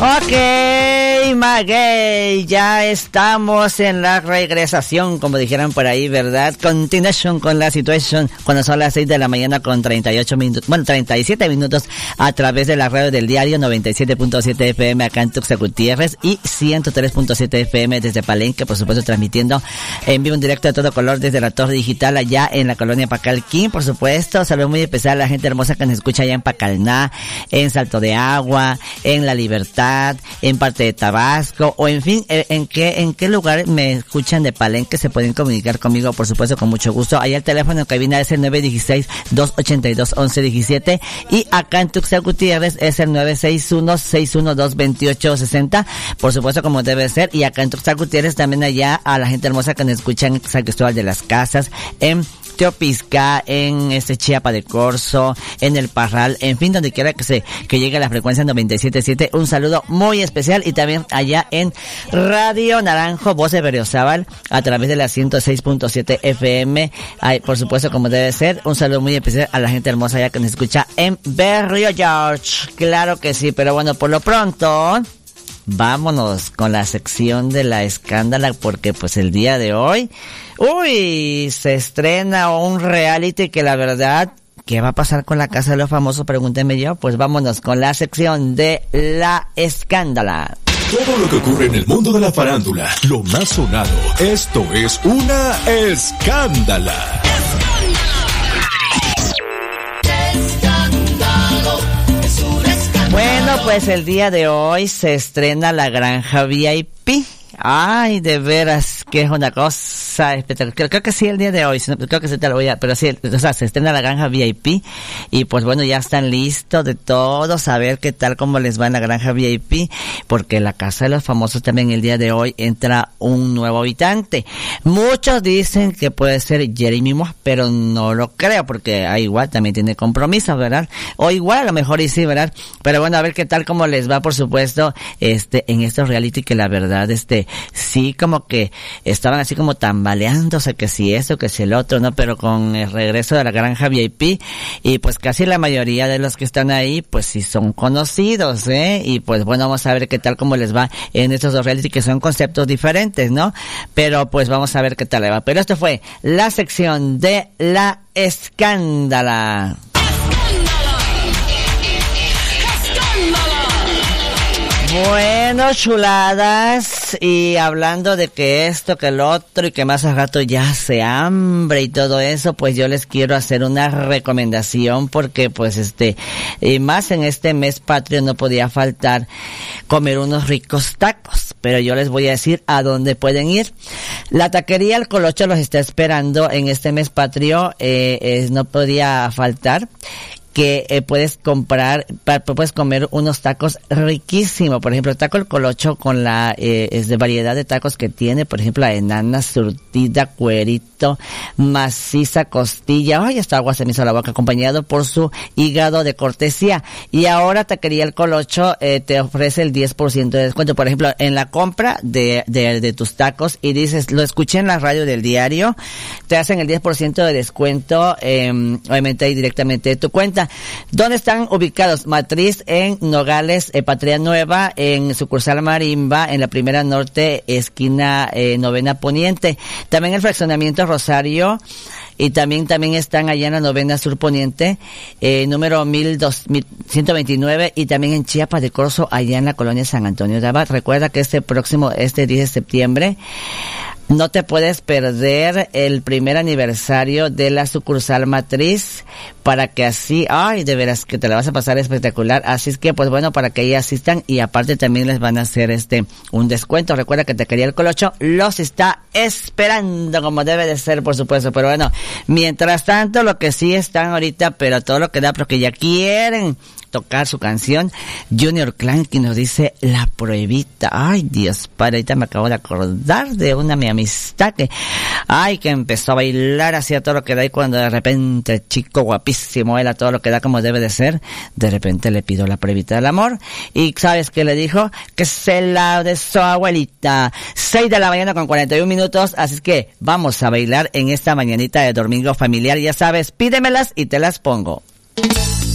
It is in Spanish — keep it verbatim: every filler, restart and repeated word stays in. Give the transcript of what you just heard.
Ok, Maguey, ya estamos en la regresación, como dijeron por ahí, ¿verdad? Continuation con la situación, cuando son las seis de la mañana con treinta y ocho minutos, bueno, treinta y siete minutos, a través de la radio del diario noventa y siete punto siete F M acá en Tuxtla Gutiérrez y ciento tres punto siete F M desde Palenque, por supuesto transmitiendo en vivo en directo a todo color desde la Torre Digital allá en la colonia Pacalquín, por supuesto. Saludos muy especial a la gente hermosa que nos escucha allá en Pacalná, en Salto de Agua, en La Libertad, en parte de Tabasco, o en fin, en qué en qué lugar me escuchan de Palenque, se pueden comunicar conmigo, por supuesto, con mucho gusto. Allá el teléfono en cabina es el nueve uno seis, dos ocho dos, once diecisiete y acá en Tuxtla Gutiérrez es el nueve seis uno, seis uno dos, veintiocho sesenta, por supuesto, como debe ser. Y acá en Tuxtla Gutiérrez también allá a la gente hermosa que nos escuchan en San Cristóbal de las Casas, en Teopisca, en este Chiapa de Corzo, en el Parral, en fin, donde quiera que se que llegue a la frecuencia noventa y siete punto siete, un saludo muy especial. Y también allá en Radio Naranjo, Voz de Berriozábal, a través de la ciento seis punto siete F M, ay, por supuesto, como debe ser, un saludo muy especial a la gente hermosa allá que nos escucha en Berrio George, claro que sí. Pero bueno, por lo pronto vámonos con la sección de la escándala, porque pues el día de hoy, uy, se estrena un reality que la verdad, ¿qué va a pasar con la Casa de los Famosos? Pregúnteme yo. Pues vámonos con la sección de la escándala. Todo lo que ocurre en el mundo de la farándula, lo más sonado, esto es una escándala. Bueno, pues el día de hoy se estrena La Granja V I P. Ay, de veras, que es una cosa espectacular. Creo, creo que sí, el día de hoy, creo que sí te lo voy a, pero sí, o sea, se estrena La Granja V I P y pues bueno, ya están listos de todos a ver qué tal, cómo les va en La Granja V I P, porque en la Casa de los Famosos también el día de hoy entra un nuevo habitante. Muchos dicen que puede ser Jeremy Moss, pero no lo creo, porque ah, igual también tiene compromisos, ¿verdad? O igual a lo mejor y sí, ¿verdad? Pero bueno, a ver qué tal, cómo les va, por supuesto, este, en estos reality que la verdad, este, sí, como que estaban así como tambaleándose, que si eso, que si el otro, ¿no? Pero con el regreso de La Granja V I P, y pues casi la mayoría de los que están ahí, pues sí son conocidos, ¿eh? Y pues bueno, vamos a ver qué tal, cómo les va en estos dos reality, que son conceptos diferentes, ¿no? Pero pues vamos a ver qué tal le va. Pero esto fue la sección de la escándala. Bueno, chuladas, y hablando de que esto, que el otro, y que más al rato ya hace hambre y todo eso, pues yo les quiero hacer una recomendación, porque pues este, y más en este mes patrio no podía faltar comer unos ricos tacos, pero yo les voy a decir a dónde pueden ir. La taquería El Colocho los está esperando en este mes patrio, eh, eh no podía faltar que eh, puedes comprar, pa, puedes comer unos tacos riquísimos. Por ejemplo, el taco El Colocho con la eh, es de variedad de tacos que tiene, por ejemplo, la enana, surtida, cuerito, maciza, costilla, ay, hasta agua se me hizo la boca, acompañado por su hígado de cortesía. Y ahora Taquería El Colocho eh, te ofrece el diez por ciento de descuento. Por ejemplo, en la compra de, de, de tus tacos, y dices, lo escuché en la radio del diario, te hacen el diez por ciento de descuento, eh, obviamente ahí directamente de tu cuenta. ¿Dónde están ubicados? Matriz en Nogales, eh, Patria Nueva, en sucursal Marimba, en la primera norte, esquina eh, novena poniente. También el fraccionamiento Rosario, y también también están allá en la novena sur poniente, eh, número mil ciento veintinueve, y también en Chiapa de Corzo, allá en la colonia San Antonio de Abad. Recuerda que este próximo, este diez de septiembre, no te puedes perder el primer aniversario de la sucursal Matriz, para que así, ay, de veras que te la vas a pasar espectacular. Así es que, pues bueno, para que ahí asistan, y aparte también les van a hacer este un descuento. Recuerda que Taquería El Colocho los está esperando, como debe de ser, por supuesto. Pero bueno, mientras tanto, lo que sí están ahorita, pero todo lo que da, porque ya quieren tocar su canción, Junior Clan, que nos dice La Pruebita. Ay, Dios padre, ahorita me acabo de acordar de una mi amistad que, ay, que empezó a bailar hacia todo lo que da, y cuando de repente el chico guapísimo, él a todo lo que da como debe de ser, de repente le pidió la pruebita del amor, y ¿sabes qué le dijo? Que se la de su abuelita. Seis de la mañana con cuarenta y un minutos, así es que vamos a bailar en esta mañanita de domingo familiar. Ya sabes, pídemelas y te las pongo.